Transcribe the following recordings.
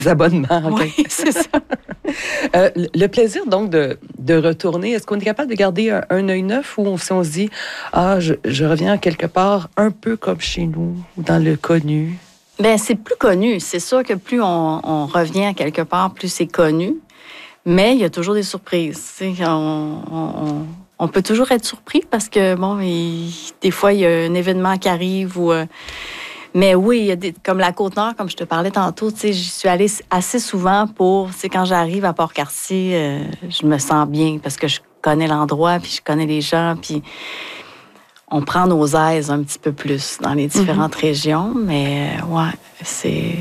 abonnements. Oui, c'est ça. Le plaisir, donc, de retourner, est-ce qu'on est capable de garder un œil neuf ou si on se dit, je reviens quelque part un peu comme chez nous, ou dans le connu? Bien, c'est plus connu. C'est sûr que plus on revient à quelque part, plus c'est connu. Mais il y a toujours des surprises. On peut toujours être surpris parce que, bon, des fois, il y a un événement qui arrive ou... mais oui, il y a comme la Côte-Nord, comme je te parlais tantôt, j'y suis allée assez souvent pour... Quand j'arrive à Port-Cartier, je me sens bien parce que je connais l'endroit, puis je connais les gens, puis on prend nos aises un petit peu plus dans les différentes régions. Mais c'est...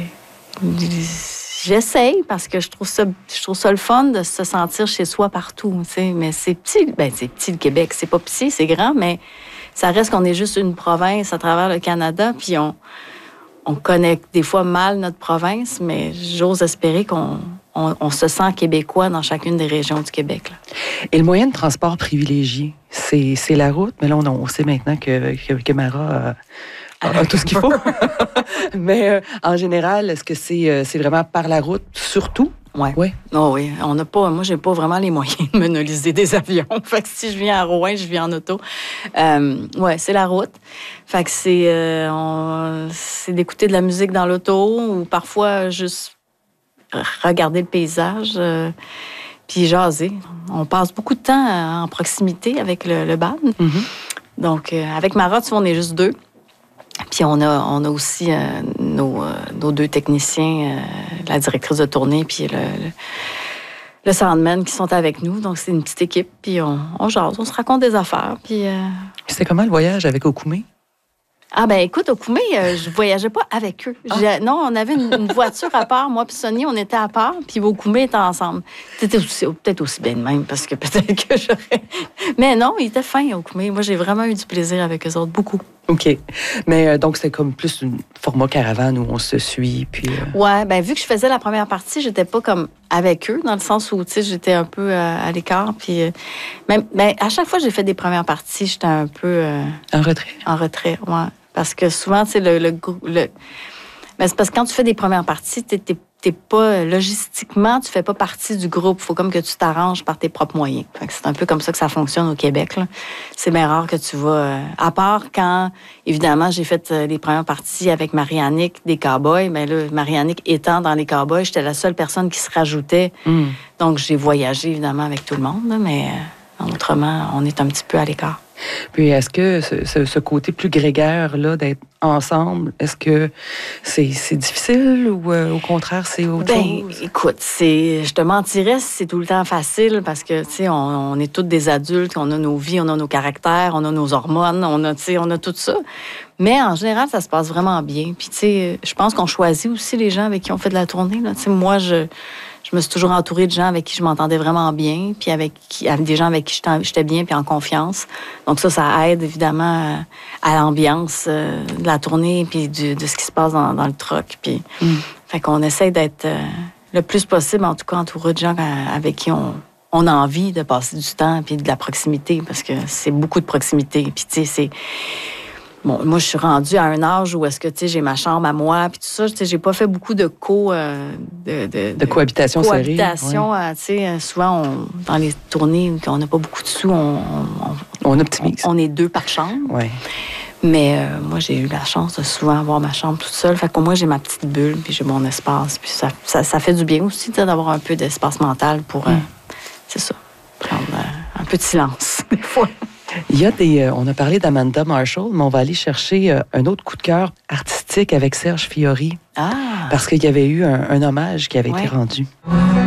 J'essaye parce que je trouve ça le fun de se sentir chez soi partout. Mais c'est petit. Bien, c'est petit, le Québec. C'est pas petit, c'est grand, mais ça reste qu'on est juste une province à travers le Canada. Puis on connaît des fois mal notre province, mais j'ose espérer qu'on se sent québécois dans chacune des régions du Québec. Là. Et le moyen de transport privilégié, c'est la route. Mais là, on sait maintenant que Mara a tout ce qu'il faut. Mais en général, est-ce que c'est vraiment par la route, surtout? Oui. Ouais. Oh oui. Moi, j'ai pas vraiment les moyens de monopoliser des avions. Fait que si je viens à Rouen, je viens en auto. Oui, c'est la route. Fait que c'est d'écouter de la musique dans l'auto ou parfois juste regarder le paysage puis jaser. On passe beaucoup de temps en proximité avec le band. Mm-hmm. Donc, avec Mara, on est juste deux. Puis on a aussi nos deux techniciens, la directrice de tournée puis le soundman qui sont avec nous. Donc, c'est une petite équipe. Puis on jase, on se raconte des affaires. Puis c'était comment le voyage avec Okoumé? Ah ben écoute, Okoumé, je voyageais pas avec eux. Non, on avait une voiture à part. Moi puis Sonny, on était à part. Puis Okoumé était ensemble. C'était peut-être aussi bien de même parce que peut-être que j'aurais... Mais non, il était fin, Okoumé. Moi, j'ai vraiment eu du plaisir avec eux autres, beaucoup. OK. Mais donc, c'est comme plus un format caravane où on se suit, puis... Ouais, ben vu que je faisais la première partie, j'étais pas comme avec eux, dans le sens où, j'étais un peu à l'écart, puis... Mais à chaque fois que j'ai fait des premières parties, j'étais un peu... En retrait? En retrait, ouais. Parce que souvent, tu sais, mais c'est parce que quand tu fais des premières parties, t'es pas... Logistiquement, tu fais pas partie du groupe. Il faut comme que tu t'arranges par tes propres moyens. Fait que c'est un peu comme ça que ça fonctionne au Québec, là. C'est bien rare que tu vas... à part quand, évidemment, j'ai fait les premières parties avec Marie-Annick des Cowboys. Mais là, Marie-Annick étant dans les Cowboys, j'étais la seule personne qui se rajoutait. Mm. Donc, j'ai voyagé, évidemment, avec tout le monde, là, mais autrement, on est un petit peu à l'écart. Puis est-ce que ce côté plus grégaire là d'être ensemble, est-ce que c'est difficile ou au contraire c'est autre chose? Écoute, je te mentirais si c'est tout le temps facile parce que tu sais on est tous des adultes, on a nos vies, on a nos caractères, on a nos hormones, on a tout ça. Mais en général, ça se passe vraiment bien. Puis tu sais, je pense qu'on choisit aussi les gens avec qui on fait de la tournée là. Tu sais, moi je me suis toujours entourée de gens avec qui je m'entendais vraiment bien, puis avec des gens avec qui j'étais bien puis en confiance. Donc ça aide évidemment à l'ambiance de la tournée puis de ce qui se passe dans le truck. Puis, fait qu'on essaie d'être le plus possible, en tout cas, entouré de gens avec qui on a envie de passer du temps puis de la proximité, parce que c'est beaucoup de proximité. Puis tu sais, c'est... Bon, moi, je suis rendue à un âge où est-ce que, tu sais, j'ai ma chambre à moi, puis tout ça. Tu sais, j'ai pas fait beaucoup de de cohabitation serrée. Cohabitation, ouais. Tu sais, souvent, dans les tournées, on n'a pas beaucoup de sous, on optimise. On est deux par chambre. Oui. Mais moi, j'ai eu la chance de souvent avoir ma chambre toute seule. Fait que moi, j'ai ma petite bulle, puis j'ai mon espace. Puis ça fait du bien aussi, tu sais, d'avoir un peu d'espace mental pour, c'est ça, prendre un peu de silence, des fois. Il y a on a parlé d'Amanda Marshall, mais on va aller chercher un autre coup de cœur artistique avec Serge Fiori. Ah! Parce qu'il y avait eu un hommage qui avait été rendu.